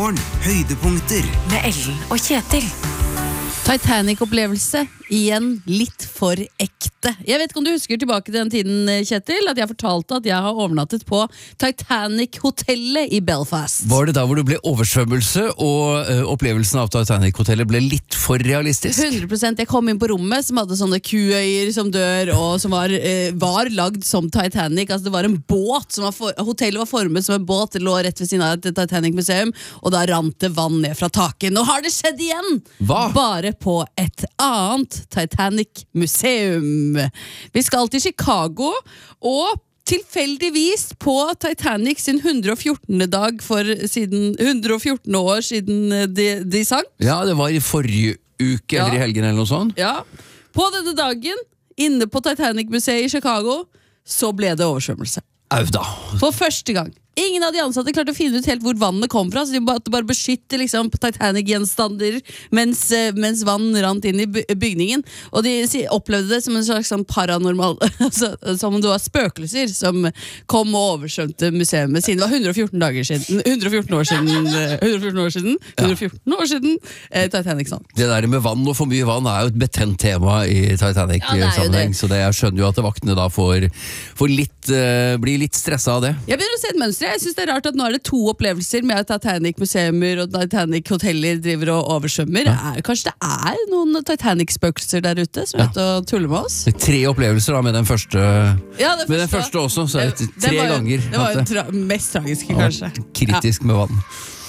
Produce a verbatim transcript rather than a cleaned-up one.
Morgen, høydepunkter med Ellen og Kjetil. Titanic-opplevelse, igjen litt for ekte. Jeg vet ikke om du husker tilbake til den tiden, Kjetil, at jeg fortalte at jeg har overnattet på Titanic-hotellet i Belfast. Var det da hvor det ble oversvømmelse, og uh, opplevelsen av Titanic-hotellet ble litt for realistisk? hundre prosent. Jeg kom inn på rommet som hadde sånne kuøyer som dør, og som var, uh, var lagd som Titanic. Altså det var en båt, som var for, hotellet var formet som en båt, det lå rett ved siden av et Titanic-museum, og da rant det vann ned fra taket. Nå har det skjedd igjen! Hva? Bare på et annet Titanic-museum. Vi skal til Chicago, og tilfeldigvis på Titanic sin hundre og fjortende dag for siden, hundre og fjorten år siden de, de sang. Ja, det var i forrige uke, Ja. eller i helgen eller noe sånt. Ja. På denne dagen, inne på Titanic-museet i Chicago, så ble det oversvømmelse. Au da. For første gang. Ingen av de ansatte klarte å finne ut helt hvor vannet kom fra, så de måtte bare beskytte liksom, Titanic-gjenstander mens, mens vann rant inn i bygningen. Og de opplevde det som en slags sånn paranormal, som om det var spøkelser som kom og oversvømte museet, siden det var hundre og fjorten dager siden, hundre og fjorten år siden, hundre og fjorten år siden, hundre og fjorten år siden eh, Titanic sånn. Det der med vann og for mye vann er jo et betent tema i Titanic-sammenheng, ja, så det, jeg skjønner jo at vaktene da får, får litt, uh, blir litt stresset av det. Jeg begynner å se et mønster. Jeg synes det er rart at nå er det to opplevelser med at Titanic-museumer og Titanic-hoteller driver og oversvømmer. Ja. Er, kanskje det er noen Titanic-spøkelser der ute som vet ja. å tulle med oss? Det er tre opplevelser da med den første, ja, det med den første også, så det, tre det var, ganger. Det var jo tra mest tragiske, kanskje. Kritisk ja. med vann.